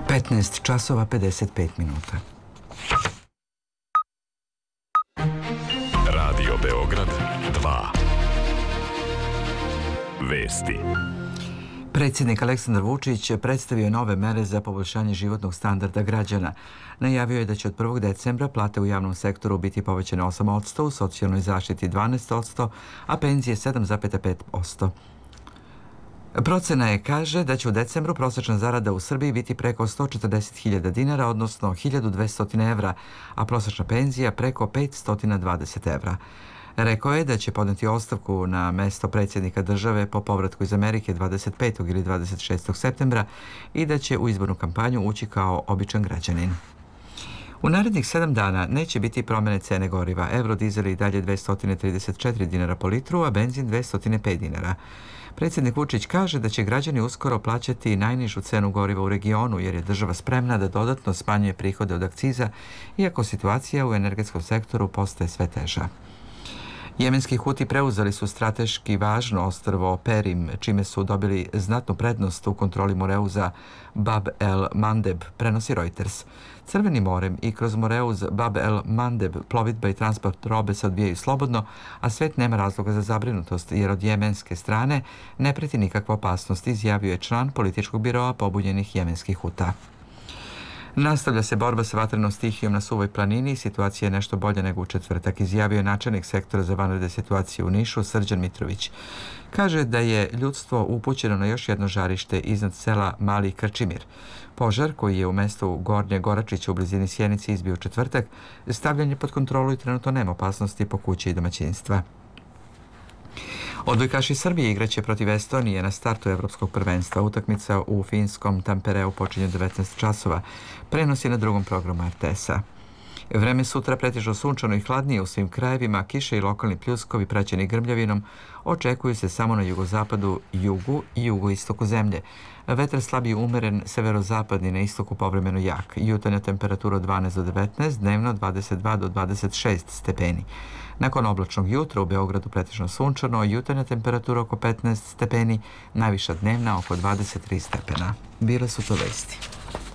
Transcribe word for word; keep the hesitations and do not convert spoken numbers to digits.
petnaest časova pedeset pet minuta. Radio Beograd dva. Vesti. Predsjednik Aleksandar Vučić predstavio je nove mere za poboljšanje životnog standarda građana. Najavio je da će od prvog decembra plate u javnom sektoru biti povećane osam posto, u socijalnoj zaštiti dvanaest posto, a penzije sedam zarez pet posto. Procena je, kaže, da će u decembru prosječna zarada u Srbiji biti preko sto četrdeset hiljada dinara, odnosno hiljadu dvesta evra, a prosječna penzija preko petsto dvadeset evra. Rekao je da će podneti ostavku na mesto predsjednika države po povratku iz Amerike dvadeset petog ili dvadeset šestog septembra i da će u izbornu kampanju ući kao običan građanin. U narednih sedam dana neće biti promjene cene goriva. Eurodizel i dalje dvesta trideset četiri dinara po litru, a benzin dvesta pet dinara. Predsjednik Vučić kaže da će građani uskoro plaćati najnižu cenu goriva u regionu, jer je država spremna da dodatno smanjuje prihode od akciza, iako situacija u energetskom sektoru postaje sve teža. Jemenski Huti preuzeli su strateški važno ostrvo Perim, čime su dobili znatnu prednost u kontroli Moreuza Bab el Mandeb, prenosi Reuters. Crvenim morem i kroz Moreuz Bab el Mandeb plovidba i transport robe se odvijaju slobodno, a svet nema razloga za zabrinutost, jer od jemenske strane ne preti nikakva opasnost, izjavio je član političkog biroa pobunjenih jemenskih Huta. Nastavlja se borba sa vatrenom stihijom na Suvoj planini i situacija je nešto bolja nego u četvrtak, izjavio je načelnik sektora za vanredne situacije u Nišu Srđan Mitrović. Kaže da je ljudstvo upućeno na još jedno žarište iznad sela Mali Krčimir. Požar, koji je u mestu Gornje Goračića u blizini Sjenice izbio u četvrtak, stavljen je pod kontrolu i trenutno nema opasnosti po kući i domaćinstva. Odbojkaši Srbije igraće protiv Estonije na startu evropskog prvenstva. Utakmica u finskom Tampereu počinje u devetnaest časova. Prenos je na drugom programu er te es-a. Vreme sutra pretežno sunčano i hladnije u svim krajevima, kiše i lokalni pljuskovi praćeni grmljavinom očekuju se samo na jugozapadu, jugu i jugoistoku zemlje. Vetar slab i umeren, severozapadni, na istoku povremeno jak. Jutarnja temperatura od dvanaest do devetnaest, dnevno dvadeset dva do dvadeset šest stepeni. Nakon oblačnog jutra u Beogradu pretežno sunčano, jutarnja temperatura oko petnaest stepeni, najviša dnevna oko dvadeset tri stepena. Bile su to vesti.